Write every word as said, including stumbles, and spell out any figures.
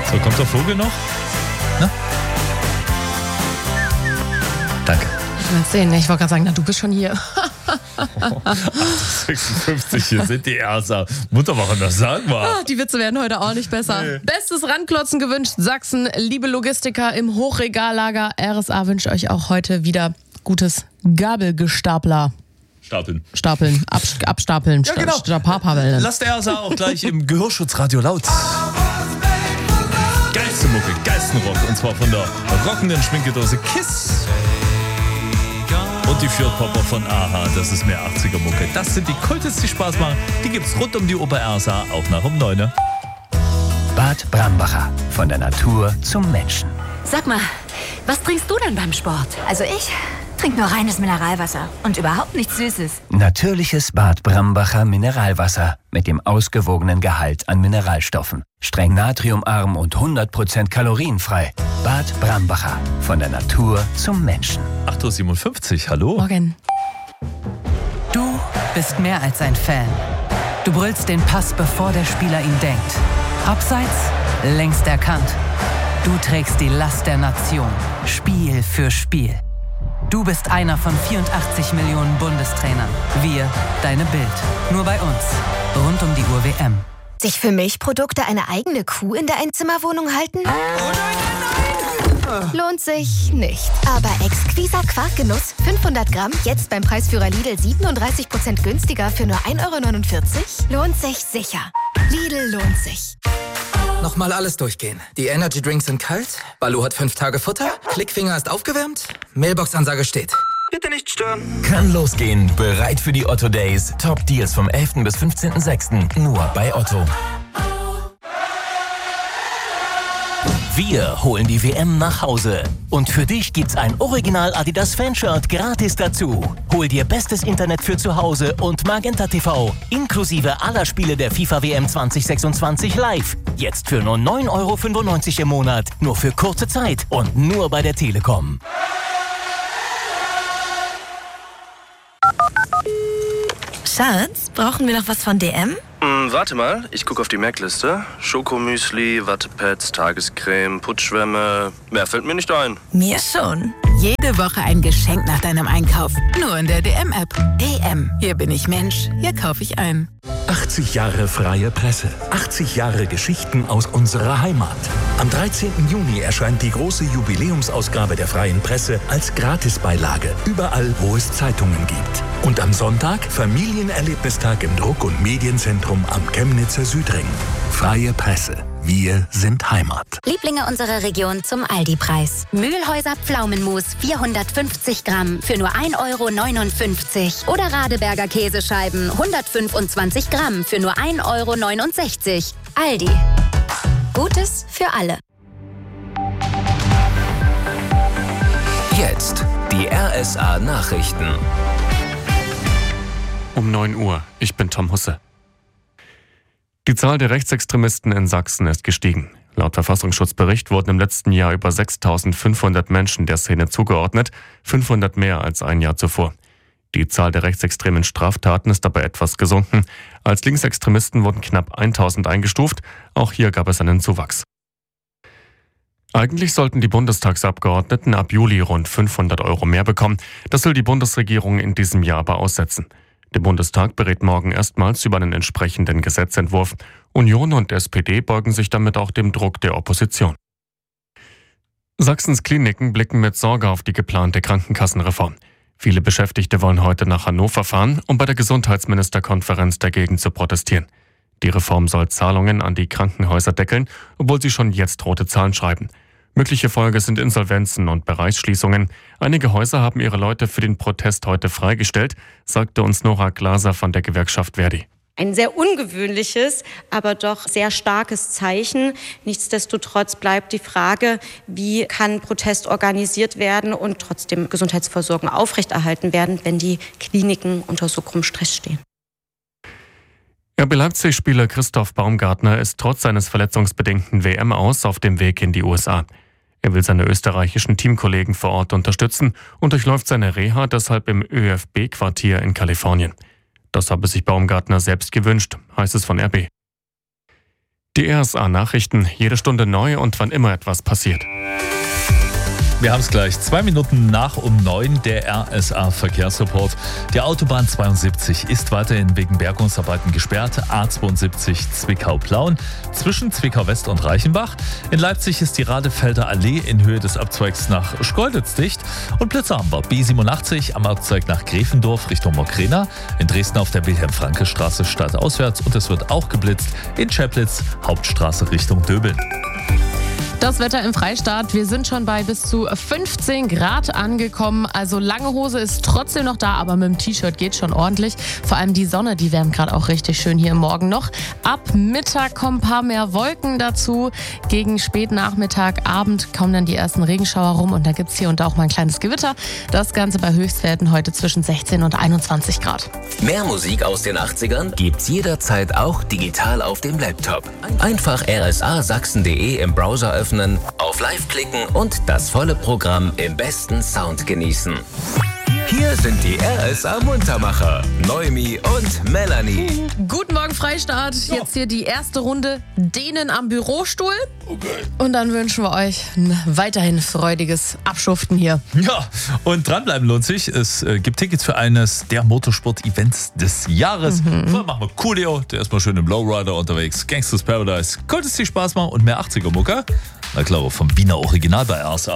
So, kommt der Vogel noch? Na? Danke. Ich will sehen, ich wollte gerade sagen, na, du bist schon hier. sechsundfünfzig, hier sind die Ersa. Mutterwoche, das sagen wir. Ah, die Witze werden heute auch nicht besser. Nee. Bestes Ranklotzen gewünscht, Sachsen. Liebe Logistiker im Hochregallager, R S A wünscht euch auch heute wieder gutes Gabelgestapler. Stapeln. Stapeln, Ab, abstapeln. Ja, genau. Stapeln. Lasst der Ersa auch gleich im Gehörschutzradio laut. Geilste Mucke, geilsten Rock. Und zwar von der rockenden Schminkedose Kiss. Und die Fjordpopper von Aha, das ist mehr achtziger-Mucke. Das sind die Kultis, die Spaß machen. Die gibt's rund um die Oper Ersa, auch nach um neun. Bad Brambacher. Von der Natur zum Menschen. Sag mal, was trinkst du denn beim Sport? Also ich trinke nur reines Mineralwasser und überhaupt nichts Süßes. Natürliches Bad Brambacher Mineralwasser mit dem ausgewogenen Gehalt an Mineralstoffen. Streng natriumarm und hundert Prozent kalorienfrei. Bad Brambacher. Von der Natur zum Menschen. acht Uhr siebenundfünfzig, hallo? Morgen. Du bist mehr als ein Fan. Du brüllst den Pass, bevor der Spieler ihn denkt. Abseits, längst erkannt. Du trägst die Last der Nation. Spiel für Spiel. Du bist einer von vierundachtzig Millionen Bundestrainern. Wir, deine Bild. Nur bei uns. Rund um die Uhr W M. Sich für Milchprodukte eine eigene Kuh in der Einzimmerwohnung halten? Oh nein, nein, nein. Lohnt sich nicht. Aber exquiser Quarkgenuss, fünfhundert Gramm, jetzt beim Preisführer Lidl siebenunddreißig Prozent günstiger für nur ein Euro neunundvierzig? Lohnt sich sicher. Lidl lohnt sich. Nochmal alles durchgehen. Die Energy Drinks sind kalt, Balu hat fünf Tage Futter, Klickfinger ist aufgewärmt, Mailbox-Ansage steht. Bitte nicht stören. Kann losgehen. Bereit für die Otto Days. Top Deals vom elften bis fünfzehnten sechsten Nur bei Otto. Wir holen die W M nach Hause. Und für dich gibt's ein Original Adidas Fanshirt gratis dazu. Hol dir bestes Internet für zu Hause und Magenta T V. Inklusive aller Spiele der FIFA W M zwanzig sechsundzwanzig live. Jetzt für nur neun Euro fünfundneunzig im Monat. Nur für kurze Zeit und nur bei der Telekom. Schatz, brauchen wir noch was von D M? Mm, warte mal, ich gucke auf die Merkliste. Schokomüsli, Wattepads, Tagescreme, Putzschwämme. Mehr fällt mir nicht ein. Mir schon. Jede Woche ein Geschenk nach deinem Einkauf. Nur in der D M-App. D M. Hier bin ich Mensch, hier kaufe ich ein. achtzig Jahre freie Presse. achtzig Jahre Geschichten aus unserer Heimat. Am dreizehnten Juni erscheint die große Jubiläumsausgabe der Freien Presse als Gratisbeilage. Überall, wo es Zeitungen gibt. Und am Sonntag Familienerlebnistag im Druck- und Medienzentrum am Chemnitzer Südring. Freie Presse. Wir sind Heimat. Lieblinge unserer Region zum Aldi-Preis. Mühlhäuser Pflaumenmus vierhundertfünfzig Gramm für nur ein Euro neunundfünfzig. Oder Radeberger Käsescheiben hundertfünfundzwanzig Gramm für nur ein Euro neunundsechzig. Aldi. Gutes für alle. Jetzt die R S A Nachrichten. Um neun Uhr. Ich bin Tom Husse. Die Zahl der Rechtsextremisten in Sachsen ist gestiegen. Laut Verfassungsschutzbericht wurden im letzten Jahr über sechstausendfünfhundert Menschen der Szene zugeordnet, fünfhundert mehr als ein Jahr zuvor. Die Zahl der rechtsextremen Straftaten ist dabei etwas gesunken. Als Linksextremisten wurden knapp eintausend eingestuft. Auch hier gab es einen Zuwachs. Eigentlich sollten die Bundestagsabgeordneten ab Juli rund fünfhundert Euro mehr bekommen. Das will die Bundesregierung in diesem Jahr aber aussetzen. Der Bundestag berät morgen erstmals über einen entsprechenden Gesetzentwurf. Union und S P D beugen sich damit auch dem Druck der Opposition. Sachsens Kliniken blicken mit Sorge auf die geplante Krankenkassenreform. Viele Beschäftigte wollen heute nach Hannover fahren, um bei der Gesundheitsministerkonferenz dagegen zu protestieren. Die Reform soll Zahlungen an die Krankenhäuser deckeln, obwohl sie schon jetzt rote Zahlen schreiben. Mögliche Folge sind Insolvenzen und Bereichsschließungen. Einige Häuser haben ihre Leute für den Protest heute freigestellt, sagte uns Nora Glaser von der Gewerkschaft Verdi. Ein sehr ungewöhnliches, aber doch sehr starkes Zeichen. Nichtsdestotrotz bleibt die Frage, wie kann Protest organisiert werden und trotzdem Gesundheitsversorgung aufrechterhalten werden, wenn die Kliniken unter so großem Stress stehen. R B Leipzig-Spieler Christoph Baumgartner ist trotz seines verletzungsbedingten W M-Aus auf dem Weg in die U S A. Er will seine österreichischen Teamkollegen vor Ort unterstützen und durchläuft seine Reha deshalb im Ö F B-Quartier in Kalifornien. Das habe sich Baumgartner selbst gewünscht, heißt es von R B. Die R S A-Nachrichten, jede Stunde neu und wann immer etwas passiert. Wir haben es gleich. Zwei Minuten nach um neun, der R S A-Verkehrsreport. Die Autobahn zweiundsiebzig ist weiterhin wegen Bergungsarbeiten gesperrt. A zweiundsiebzig Zwickau-Plauen zwischen Zwickau-West und Reichenbach. In Leipzig ist die Radefelder Allee in Höhe des Abzweigs nach Schkeuditz dicht. Und Blitzer haben wir. B siebenundachtzig am Abzweig nach Gräfendorf Richtung Mokrena. In Dresden auf der Wilhelm-Franke-Straße stadtauswärts. Und es wird auch geblitzt in Chemnitz Hauptstraße Richtung Döbeln. Das Wetter im Freistaat. Wir sind schon bei bis zu fünfzehn Grad angekommen. Also lange Hose ist trotzdem noch da, aber mit dem T-Shirt geht schon ordentlich. Vor allem die Sonne, die wärmt gerade auch richtig schön hier im Morgen noch. Ab Mittag kommen ein paar mehr Wolken dazu. Gegen Spätnachmittag, Abend kommen dann die ersten Regenschauer rum und da gibt es hier und da auch mal ein kleines Gewitter. Das Ganze bei Höchstwerten heute zwischen sechzehn und einundzwanzig Grad. Mehr Musik aus den achtzigern gibt's jederzeit auch digital auf dem Laptop. Einfach r s a sachsen punkt d e im Browser öffnen, auf Live klicken und das volle Programm im besten Sound genießen. Hier sind die R S A-Muntermacher, Noemi und Melanie. Guten Morgen, Freistaat. Jetzt hier die erste Runde Dehnen am Bürostuhl. Okay. Und dann wünschen wir euch ein weiterhin freudiges Abschuften hier. Ja, und dranbleiben lohnt sich. Es äh, gibt Tickets für eines der Motorsport-Events des Jahres. Mhm. Vorher machen wir Coolio, der ist mal schön im Lowrider unterwegs. Gangsters Paradise. Könnte es dir Spaß machen und mehr achtziger-Mucker? Na klar, vom Wiener Original bei R S A.